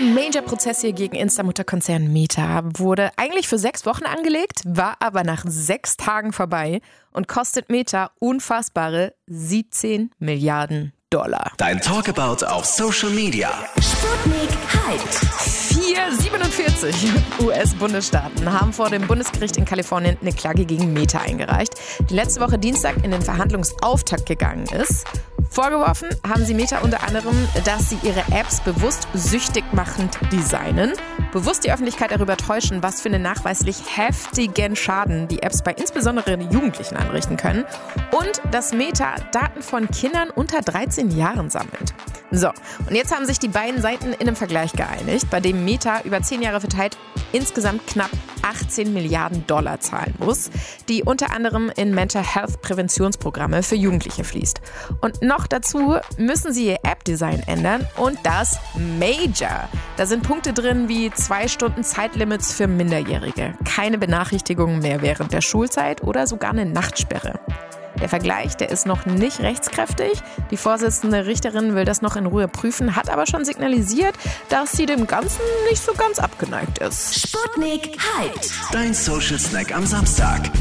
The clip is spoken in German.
Major-Prozess hier gegen Insta-Mutterkonzern Meta wurde eigentlich für 6 Wochen angelegt, war aber nach 6 Tagen vorbei und kostet Meta unfassbare 17 Milliarden $. Dein Talkabout auf Social Media. Sputnik Hyped. 47 US-Bundesstaaten haben vor dem Bundesgericht in Kalifornien eine Klage gegen Meta eingereicht, die letzte Woche Dienstag in den Verhandlungsauftakt gegangen ist. Vorgeworfen haben sie Meta unter anderem, dass sie ihre Apps bewusst süchtig machend designen, bewusst die Öffentlichkeit darüber täuschen, was für einen nachweislich heftigen Schaden die Apps bei insbesondere Jugendlichen anrichten können und dass Meta Daten von Kindern unter 13 Jahren sammelt. So, und jetzt haben sich die beiden Seiten in einem Vergleich geeinigt, bei dem Meta über 10 Jahre verteilt insgesamt knapp 18 Milliarden $ zahlen muss, die unter anderem in Mental Health Präventionsprogramme für Jugendliche fließt. Und noch dazu müssen sie ihr App-Design ändern und das Major. Da sind Punkte drin wie 2 Stunden Zeitlimits für Minderjährige, keine Benachrichtigungen mehr während der Schulzeit oder sogar eine Nachtsperre. Der Vergleich, der ist noch nicht rechtskräftig. Die Vorsitzende Richterin will das noch in Ruhe prüfen, hat aber schon signalisiert, dass sie dem Ganzen nicht so ganz abgeneigt ist. Sputnik Hyped. Dein Social Snack am Samstag.